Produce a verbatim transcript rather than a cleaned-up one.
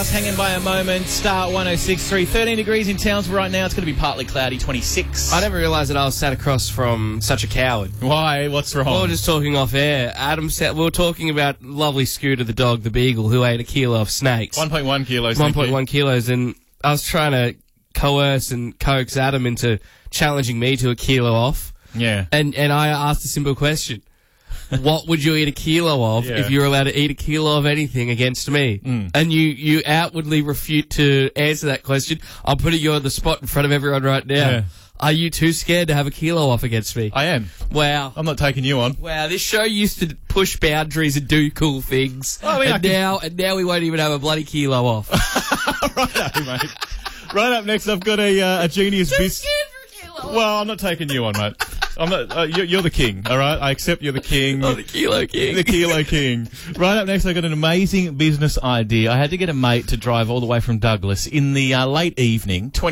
forecast, hanging by a moment. Star one oh six point three, thirteen degrees in Townsville right now. It's going to be partly cloudy, twenty-six. I never realised that I was sat across from such a coward. Why? What's wrong? We were just talking off air. Adam said we were talking about lovely Scooter the dog, the beagle, who ate a kilo of snakes. one point one kilos. one point one kilos, and I was trying to coerce and coax Adam into challenging me to a kilo off. Yeah. And and I asked a simple question. What would you eat a kilo of yeah. if you were allowed to eat a kilo of anything against me? Mm. And you, you outwardly refute to answer that question. I'm putting you on the spot in front of everyone right now. Yeah. Are you too scared to have a kilo off against me? I am. Wow. I'm not taking you on. Wow, this show used to push boundaries and do cool things. Oh, yeah, and now and now we won't even have a bloody kilo off. Right up, mate. Right up next, I've got a, uh, a genius bis... Well, I'm not taking you on, mate. I'm not. Uh, you're, you're the king, all right? I accept you're the king. Oh, the kilo king. The kilo king. Right up next, I got an amazing business idea. I had to get a mate to drive all the way from Douglas in the uh, late evening,